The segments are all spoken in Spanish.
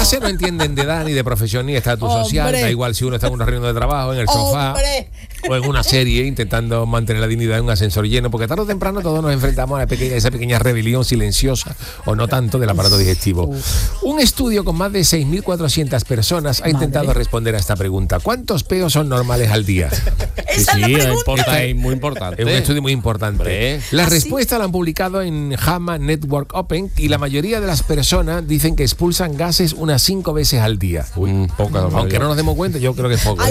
gases no entienden de edad, ni de profesión, ni de estatus social. Da igual si uno está en una reunión de trabajo, en el sofá o en una serie intentando mantener la dignidad en un ascensor lleno, porque tarde o temprano todos nos enfrentamos a esa pequeña rebelión silenciosa, o no tanto, del aparato digestivo. Un estudio con más de 6.400 personas ha intentado responder a esta pregunta. ¿Cuántos peos son normales al día? Esa es muy importante. Es un estudio muy importante. La respuesta la han publicado en JAMA Network Open y la mayoría de las personas dicen que expulsan gases unas 5 veces al día. Aunque no nos demos cuenta, yo creo que es poco.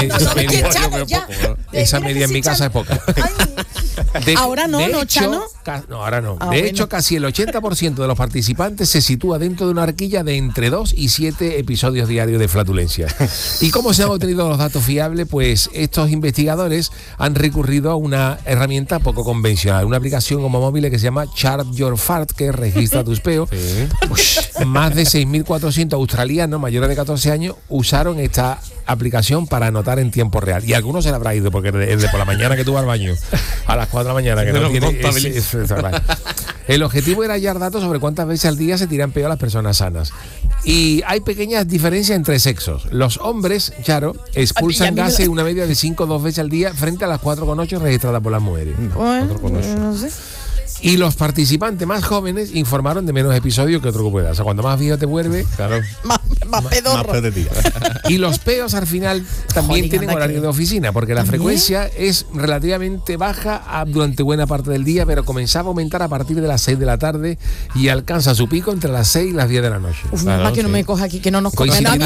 Esa media en mi casa es poca. Ahora no, Chano. No, ahora no. De hecho, casi el 80% de los participantes se sitúa dentro de una horquilla de entre 2 y 7 episodios diarios de flatulencia. ¿Y cómo se han obtenido los datos fiables? Pues estos investigadores han recurrido a una herramienta poco convencional, una aplicación como móvil que se llama Chart Your Fart, que registra tus peos. Más de 6.400 australianos mayores de 14 años usaron esta aplicación para anotar en tiempo real. Y algunos se la habrá ido, porque es de por la mañana que tú vas al baño a las 4 de la mañana, que no tiene el objetivo era hallar datos sobre cuántas veces al día se tiran peor las personas sanas. Y hay pequeñas diferencias entre sexos. Los hombres, Charo, expulsan gases una media de 5 o 2 veces al día frente a las 4,8 registradas por las mujeres. No sé. Y los participantes más jóvenes informaron de menos episodios que otro grupo de edad. O sea, cuando más viejo te vuelve, claro, más pedorro. Y los peos al final también tienen horario de oficina, porque la frecuencia es relativamente baja durante buena parte del día, pero comenzaba a aumentar a partir de las 6 de la tarde y alcanza su pico entre las 6 y las 10 de la noche. Más que no me coja aquí, que no nos coja nada.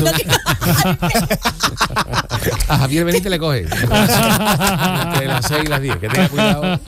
A Javier Benítez le coge entre las 6 y las 10, que tenga cuidado.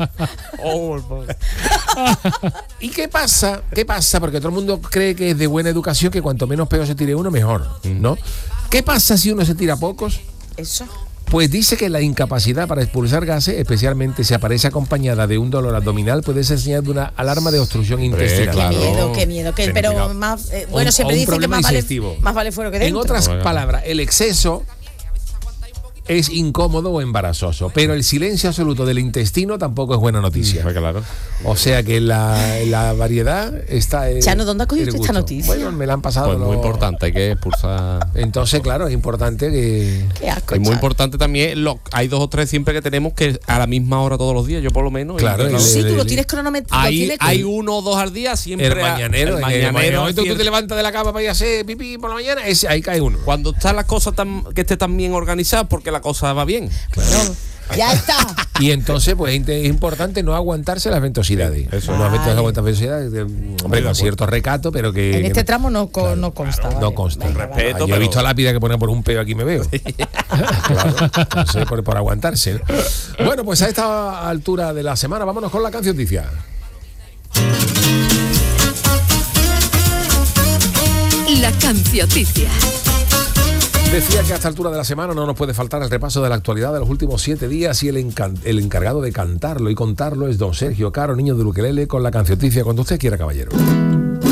¿Y qué pasa? Porque todo el mundo cree que es de buena educación que cuanto menos peos se tire uno, mejor, ¿no? ¿Qué pasa si uno se tira pocos? Eso. Pues dice que la incapacidad para expulsar gases, especialmente si aparece acompañada de un dolor abdominal, puede ser señal de una alarma de obstrucción intestinal. Claro. Qué miedo. Pero más, siempre dicen que más vale fuera que dentro. En otras palabras, el exceso es incómodo o embarazoso, pero el silencio absoluto del intestino tampoco es buena noticia. Claro. O sea que la variedad está... Chano, ¿dónde has cogido esta noticia? Bueno, me la han pasado. Pues muy importante, hay que expulsar. Entonces, claro, es importante que... Qué asco, y muy importante también, hay 2 o 3 siempre que tenemos que a la misma hora todos los días, yo por lo menos. Claro. Sí, tú lo tienes cronometrado. Hay 1 o 2 al día siempre. El mañanero. El momento que tú te levantas de la cama para ir a hacer pipí por la mañana, ahí cae uno. Cuando están las cosas que esté tan bien organizadas, porque la cosa va bien. Claro. Ya está. Y entonces, pues es importante no aguantarse las ventosidades. Eso. No aguantar ventosidades, hombre, con cierto recato, pero que... En este tramo no consta. No consta. Respeto, yo he visto lápida que ponen por un peo, aquí me veo. Claro, no sé, por aguantarse, ¿no? Bueno, pues a esta altura de la semana, vámonos con la cancioticia. La cancioticia. Decía que a esta altura de la semana no nos puede faltar el repaso de la actualidad de los últimos 7 días y el encargado de cantarlo y contarlo es don Sergio Caro, niño de Luquelele, con la cancioticia cuando usted quiera, caballero.